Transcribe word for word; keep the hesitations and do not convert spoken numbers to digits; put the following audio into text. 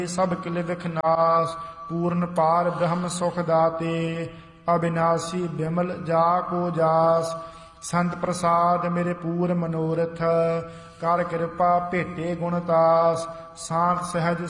ਸਭ ਕਿਲ ਵਿਖ ਨਾਸ। ਪੂਰਨ ਪਾਰ ਬ੍ਰਹਮ ਸੁਖ ਦਾਤੇ, ਅਬਿਨਾਸੀ ਬਿਮਲ ਜਾ ਕੋ ਜਾਸ। ਸੰਤ ਪ੍ਰਸਾਦ ਮੇਰੇ ਪੂਰ ਮਨੋਰਥ, ਕਰ ਕਿਰਪਾ ਭੇਟੇ ਗੁਣ ਤਾਸ। ਸਾਖ ਸਹਿਜ